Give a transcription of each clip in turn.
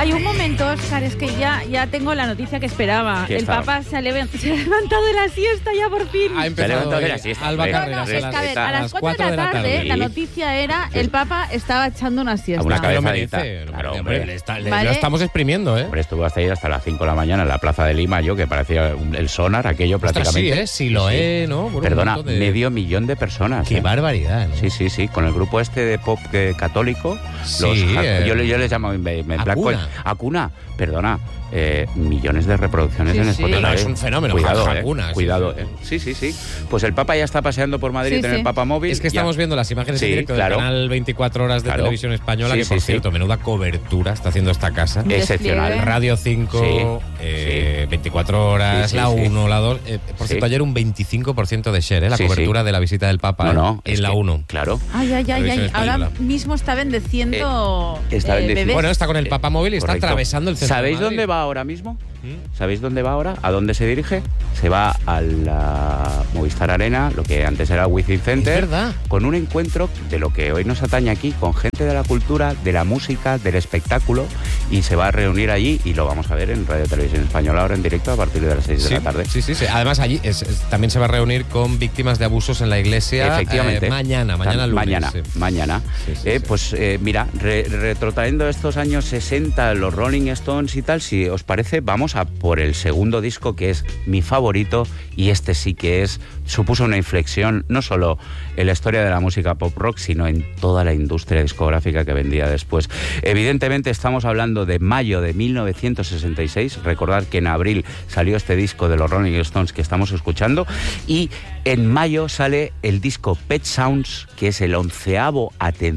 Hay un momento, Óscar, es que ya tengo la noticia que esperaba. El Papa se ha levantado de la siesta ya por fin. Ha empezado de la siesta. Alba Carreras, a las 4 de la tarde la noticia era el Papa estaba echando una siesta. Una cabezadita. Claro, hombre. Lo estamos exprimiendo, ¿eh? Hombre, estuvo hasta las 5 de la mañana en la Plaza de Lima, que parecía el sonar, aquello prácticamente. Sí, Siloé, ¿no? Bueno, perdona, 500.000 de personas. Qué barbaridad, ¿no? Sí, con el grupo este de pop católico. Yo les llamo Acuna, perdona. Millones de reproducciones en Spotify. No, es un fenómeno. Cuidado. Sí. Pues el Papa ya está paseando por Madrid en el Papa móvil. Es que estamos viendo las imágenes en directo del canal 24 horas de Televisión Española, que por cierto, menuda cobertura está haciendo esta casa. Excepcional. Radio 5, 24 horas, la 1, la 2. Por cierto, ayer un 25% de share, la cobertura de la visita del Papa en la 1. Claro. Ay. Ahora mismo está bendeciendo bebés. Bueno, está con el Papa móvil y está atravesando el centro. ¿Sabéis dónde va ahora mismo? ¿Sabéis dónde va ahora? ¿A dónde se dirige? Se va a la Movistar Arena, lo que antes era el Wizzing Center, es verdad, con un encuentro de lo que hoy nos atañe aquí, con gente de la cultura, de la música, del espectáculo, y se va a reunir allí y lo vamos a ver en Radio Televisión Española ahora en directo a partir de las 6 de la tarde. Sí. Además allí también se va a reunir con víctimas de abusos en la iglesia. Efectivamente. Mañana lunes. Mañana. Mira, retrotrayendo estos años 60, los Rolling Stones y tal, si os parece, vamos a por el segundo disco, que es mi favorito, y este sí que supuso una inflexión no solo en la historia de la música pop rock, sino en toda la industria discográfica que vendría después. Evidentemente estamos hablando de mayo de 1966, recordad que en abril salió este disco de los Rolling Stones que estamos escuchando, y en mayo sale el disco Pet Sounds, que es el 11º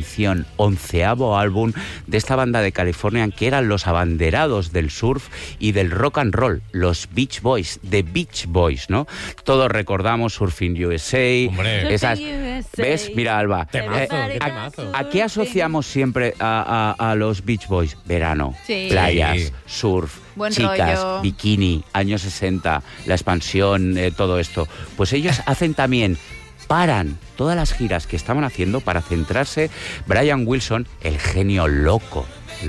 álbum de esta banda de California, que eran los abanderados del surf y del rock and roll, los Beach Boys, The Beach Boys, ¿no? Todos recordamos Surfing USA, esas... ¿Ves? Mira, Alba. Temazo. ¿A qué asociamos siempre a los Beach Boys? Verano, playas, surf, buen chicas, rollo, bikini, años 60, la expansión, todo esto. Pues ellos hacen también... Paran todas las giras que estaban haciendo para centrarse. Brian Wilson, el genio loco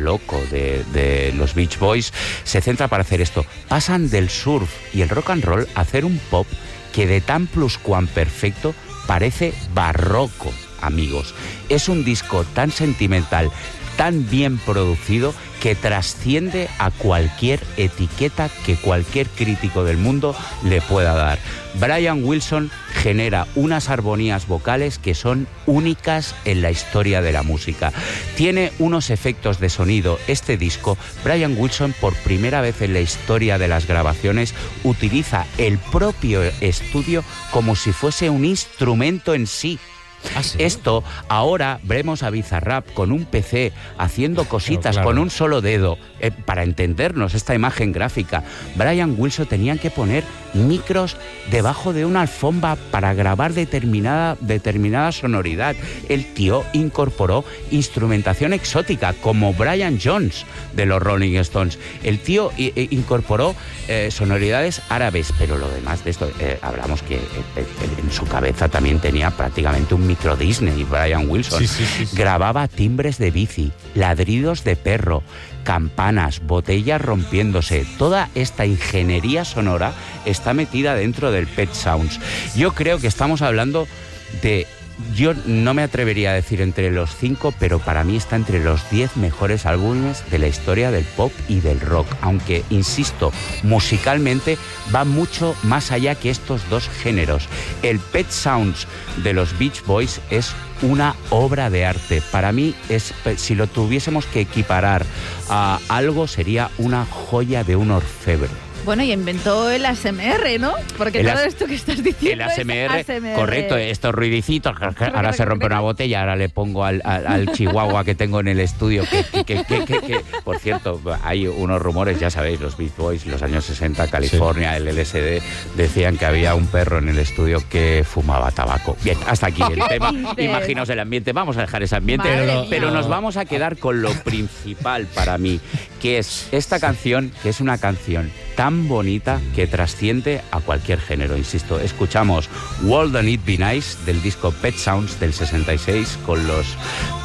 de los Beach Boys, se centra para hacer esto. Pasan del surf y el rock and roll a hacer un pop que de tan pluscuamperfecto parece barroco, amigos. Es un disco tan sentimental, tan bien producido, que trasciende a cualquier etiqueta que cualquier crítico del mundo le pueda dar. Brian Wilson genera unas armonías vocales que son únicas en la historia de la música. Tiene unos efectos de sonido. Este disco, Brian Wilson, por primera vez en la historia de las grabaciones, utiliza el propio estudio como si fuese un instrumento en sí. Esto, ahora vemos a Bizarrap con un PC haciendo cositas con un solo dedo. Para entendernos esta imagen gráfica, Brian Wilson tenía que poner micros debajo de una alfombra para grabar determinada sonoridad. El tío incorporó instrumentación exótica, como Brian Jones de los Rolling Stones. El tío incorporó sonoridades árabes, pero lo demás de esto, hablamos que en su cabeza también tenía prácticamente un micro Disney. Brian Wilson grababa timbres de bici, ladridos de perro, campanas, botellas rompiéndose. Toda esta ingeniería sonora está metida dentro del Pet Sounds. Yo creo que estamos hablando de... Yo no me atrevería a decir entre los 5, pero para mí está entre los 10 mejores álbumes de la historia del pop y del rock. Aunque, insisto, musicalmente va mucho más allá que estos dos géneros. El Pet Sounds de los Beach Boys es una obra de arte. Para mí, si lo tuviésemos que equiparar a algo, sería una joya de un orfebre. Bueno, y inventó el ASMR, ¿no? Porque todo esto que estás diciendo el ASMR, es ASMR. Correcto, estos ruidicitos. Ahora se rompe una botella, ahora le pongo al chihuahua que tengo en el estudio. Que por cierto, hay unos rumores, ya sabéis, los Beach Boys, los años 60, California, el LSD, decían que había un perro en el estudio que fumaba tabaco. Bien, hasta aquí el tema. Imaginaos el ambiente. Vamos a dejar ese ambiente, pero nos vamos a quedar con lo principal para mí, que es esta canción, que es una canción tan bonita que trasciende a cualquier género, insisto. Escuchamos Wouldn't It Be Nice del disco Pet Sounds del 66 con los